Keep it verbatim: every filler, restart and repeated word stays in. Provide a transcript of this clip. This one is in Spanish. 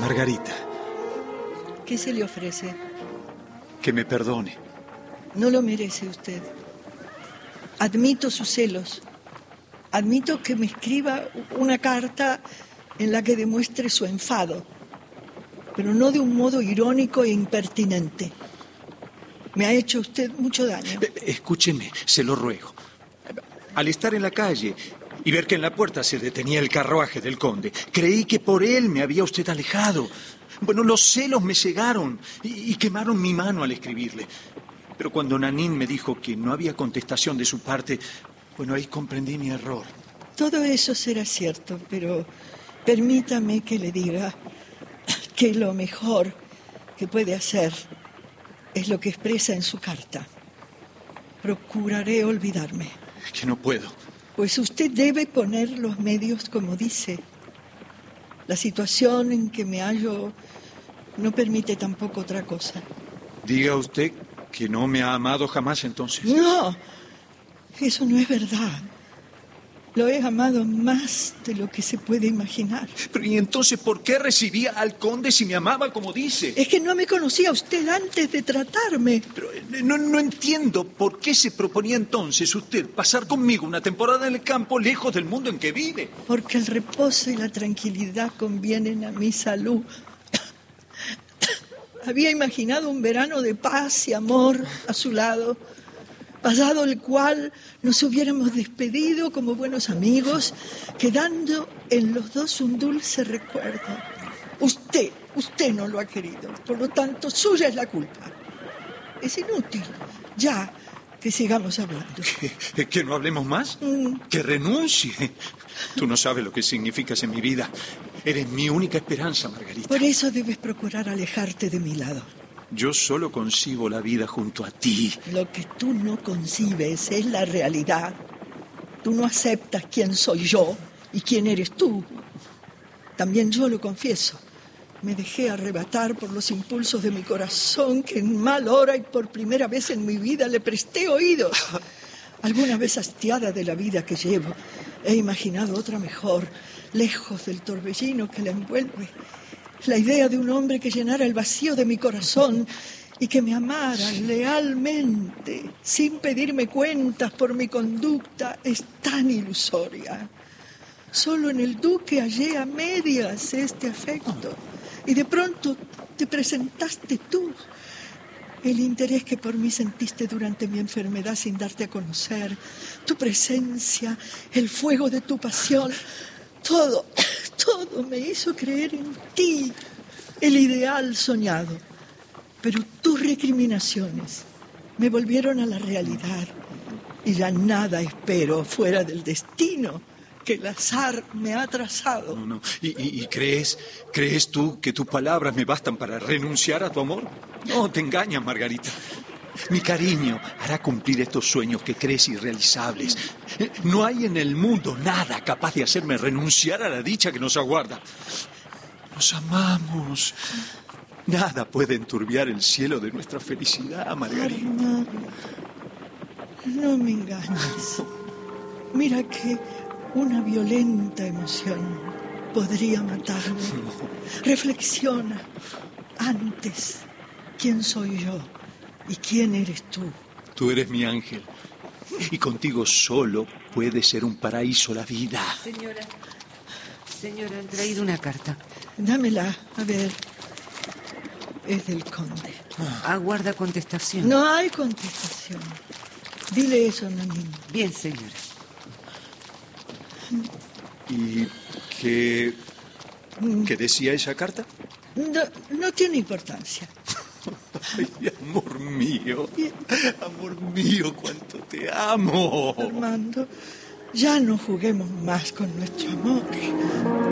Margarita. ¿Qué se le ofrece? Que me perdone. No lo merece usted. Admito sus celos. Admito que me escriba una carta en la que demuestre su enfado, pero no de un modo irónico e impertinente. Me ha hecho usted mucho daño. Escúcheme, se lo ruego. Al estar en la calle y ver que en la puerta se detenía el carruaje del conde, creí que por él me había usted alejado. Bueno, los celos me cegaron y, y quemaron mi mano al escribirle. Pero cuando Nanín me dijo que no había contestación de su parte, bueno, ahí comprendí mi error. Todo eso será cierto, pero permítame que le diga que lo mejor que puede hacer es lo que expresa en su carta. Procuraré olvidarme. Es que no puedo. Pues usted debe poner los medios como dice. La situación en que me hallo no permite tampoco otra cosa. Diga usted que no me ha amado jamás, entonces. No, eso no es verdad. Lo he amado más de lo que se puede imaginar. Pero ¿y entonces por qué recibía al conde si me amaba como dice? Es que no me conocía usted antes de tratarme. Pero eh, no, no entiendo por qué se proponía entonces usted pasar conmigo una temporada en el campo lejos del mundo en que vive. Porque el reposo y la tranquilidad convienen a mi salud. Había imaginado un verano de paz y amor a su lado, pasado el cual nos hubiéramos despedido como buenos amigos, quedando en los dos un dulce recuerdo. Usted, usted no lo ha querido, por lo tanto, suya es la culpa. Es inútil, ya, que sigamos hablando. ¿Que, que no hablemos más? Mm. ¿Que renuncie? Tú no sabes lo que significas en mi vida. Eres mi única esperanza, Margarita. Por eso debes procurar alejarte de mi lado. Yo solo concibo la vida junto a ti. Lo que tú no concibes es la realidad. Tú no aceptas quién soy yo y quién eres tú. También yo lo confieso. Me dejé arrebatar por los impulsos de mi corazón que en mal hora y por primera vez en mi vida le presté oídos. Alguna vez hastiada de la vida que llevo, he imaginado otra mejor, lejos del torbellino que la envuelve. La idea de un hombre que llenara el vacío de mi corazón y que me amara lealmente, sin pedirme cuentas por mi conducta, es tan ilusoria. Solo en el duque hallé a medias este afecto. Y de pronto te presentaste tú. El interés que por mí sentiste durante mi enfermedad sin darte a conocer, tu presencia, el fuego de tu pasión, todo, todo me hizo creer en ti, el ideal soñado. Pero tus recriminaciones me volvieron a la realidad y ya nada espero fuera del destino que el azar me ha trazado. No, no. ¿Y, y, y crees, crees tú que tus palabras me bastan para renunciar a tu amor? No, te engañas, Margarita. Mi cariño hará cumplir estos sueños que crees irrealizables. No hay en el mundo nada capaz de hacerme renunciar a la dicha que nos aguarda. Nos amamos. Nada puede enturbiar el cielo de nuestra felicidad, Margarita. Armando, no me engañes. Mira que una violenta emoción podría matarme. Reflexiona antes quién soy yo y quién eres tú. Tú eres mi ángel y contigo solo puede ser un paraíso la vida. Señora, señora, han traído una carta. Dámela, a ver. Es del conde. Aguarda contestación. No hay contestación. Dile eso, Nanín. Bien, señora. ¿Y qué, qué decía esa carta? No, no tiene importancia. Ay, amor mío, amor mío, cuánto te amo. Armando, ya no juguemos más con nuestro amor.